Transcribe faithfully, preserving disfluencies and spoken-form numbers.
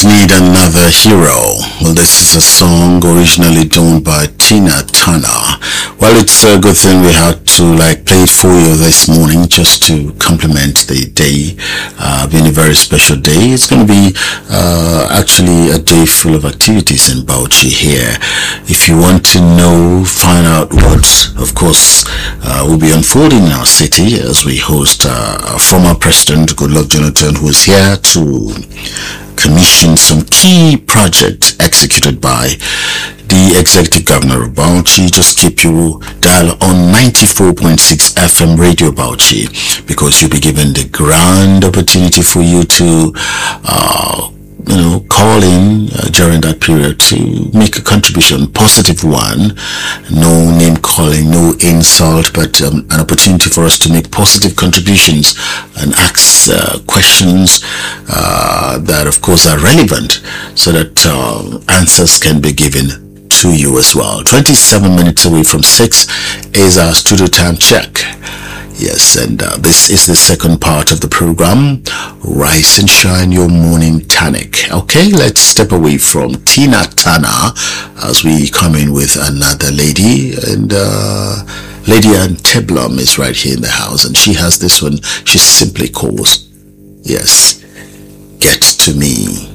Need Another Hero. Well, this is a song originally done by Tina Turner. Well, it's a good thing we had to like play it for you this morning just to complement the day, uh, being a very special day. It's going to be uh, actually a day full of activities in Bauchi here. If you want to know, find out what, of course, uh, will be unfolding in our city as we host uh, our former president, Goodluck Jonathan, who is here to commission some key projects executed by the executive governor of Bauchi. Just keep your dial on ninety-four point six F M Radio Bauchi, because you'll be given the grand opportunity for you to uh, you know, call in uh, during that period to make a contribution, positive one, no name calling, no insult, but um, an opportunity for us to make positive contributions and ask uh, questions uh, that of course are relevant, so that uh, answers can be given to you as well. twenty-seven minutes away from six is our studio time check. Yes, and uh, this is the second part of the program, Rise and Shine Your Morning Tonic. Okay, let's step away from Tina Turner as we come in with another lady. And uh, Lady Ann Teblum is right here in the house, and she has this one she simply calls, yes, Get to Me.